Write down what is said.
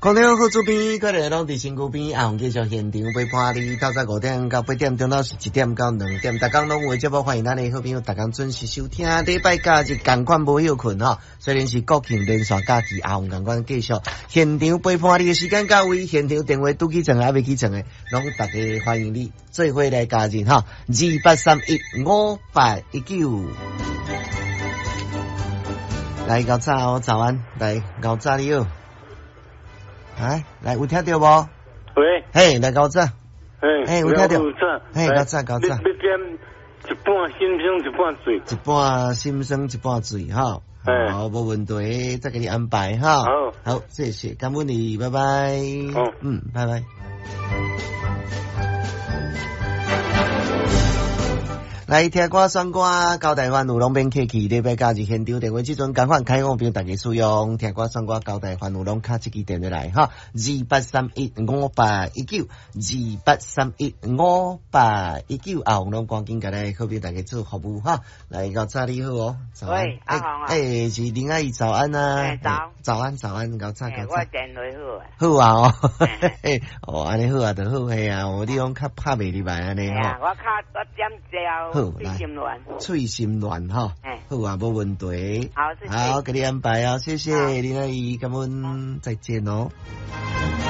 空调好主编，各位拢伫身躯边，红继续现场陪伴你，透早5点到8点，中昼是1点到2点，逐工拢有节目，欢迎咱的好朋友，逐工准时收听。礼拜假日同款无休困吼，虽然是国庆连续假期，红同款继续现场陪伴你的时间到位，现场电话拄起床还未起床的，拢大家欢迎你做伙来加入哈，28315819。来搞早早安，来搞早你好。来，有听到无？ 喂， 嘿，来搞早， 嘿， 有听到？ 嘿， 搞早。 你点一半心生一半水， 一半心生一半水哈。好，无问题，再给你安排哈。好，谢谢，感恩你，拜拜。拜拜。来听歌选歌，交代烦恼拢免客气，礼拜假日现场电话即阵赶快开放俾大家使用。听歌选歌，交代烦恼拢卡一支电话来哈，28315819，28315819，啊，红龙赶紧甲来好俾大家做服务哈。来，搞早你好哦，早安。 喂，阿红啊。 是林阿姨早安啊。早安，搞早。 我电话好啊哦，安尼好啊，就好嘿啊，你讲较拍袂入来安尼吼。我点好，脆心乱哈，好啊，无问题。好，给你安排啊，谢谢林阿姨，感恩，再见哦。